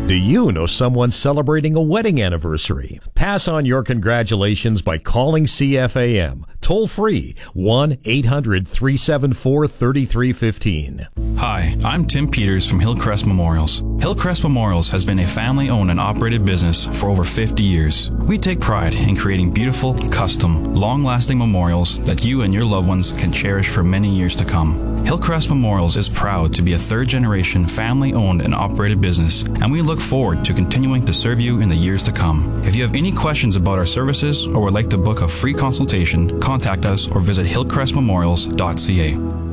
Do you know someone celebrating a wedding anniversary? Pass on your congratulations by calling CFAM. Toll free 1-800-374-3315. Hi, I'm Tim Peters from Hillcrest Memorials. Hillcrest Memorials has been a family-owned and operated business for over 50 years. We take pride in creating beautiful, custom, long-lasting memorials that you and your loved ones can cherish for many years to come. Hillcrest Memorials is proud to be a third-generation family-owned and operated business, and we look forward to continuing to serve you in the years to come. If you have any questions about our services or would like to book a free consultation, contact us or visit hillcrestmemorials.ca.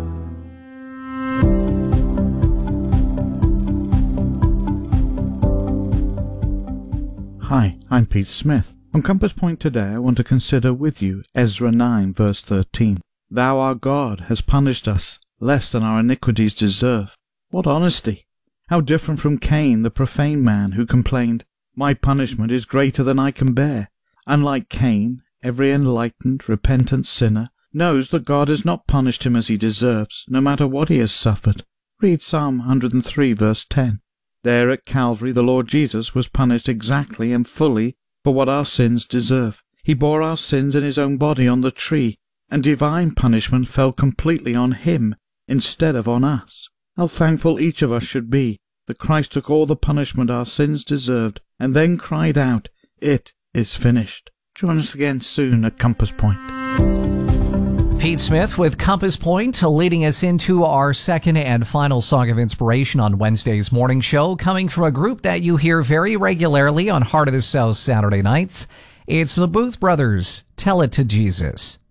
Hi, I'm Pete Smith. On Compass Point today I want to consider with you Ezra 9 verse 13. Thou our God hast punished us less than our iniquities deserve. What honesty! How different from Cain, the profane man who complained, My punishment is greater than I can bear. Unlike Cain, every enlightened, repentant sinner knows that God has not punished him as he deserves, no matter what he has suffered. Read Psalm 103 verse 10. There at Calvary the Lord Jesus was punished exactly and fully for what our sins deserve. He bore our sins in his own body on the tree, and divine punishment fell completely on him instead of on us. How thankful each of us should be that Christ took all the punishment our sins deserved and then cried out, It is finished. Join us again soon at Compass Point. Pete Smith with Compass Point, leading us into our second and final song of inspiration on Wednesday's morning show, coming from a group that you hear very regularly on Heart of the South Saturday nights. It's the Booth Brothers, Tell It to Jesus.